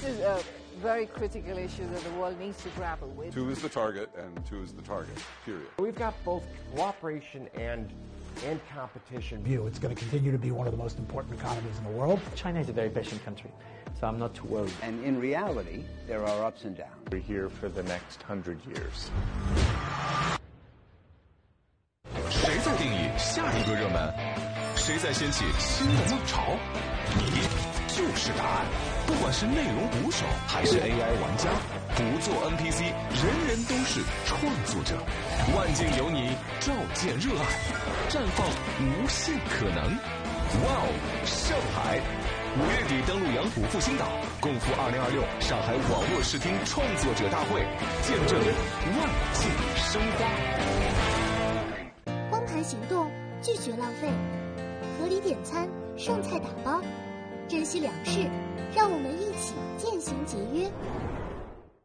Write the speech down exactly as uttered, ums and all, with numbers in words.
is a very critical issue that the world needs to grapple with. Two is the target, and two is the target, period. We've got both cooperation and and competition. View it's going to continue to be one of the most important economies in the world. China is a very patient country, so I'm not too worried. And in reality, there are ups and downs. We're here for the next hundred years. 谁在定义下一个热门？谁在掀起新的浪潮？你就是答案。不管是内容捕手还是 A I 玩家，不做 N P C， 人人都是创作者。万境有你，照见热爱，绽放无限可能。哇哦，上海！五月底登陆杨浦复兴岛，共赴二零二六上海网络视听创作者大会，见证万境生花。 光盘行动，拒绝浪费，合理点餐，剩菜打包，珍惜粮食，让我们一起践行节约。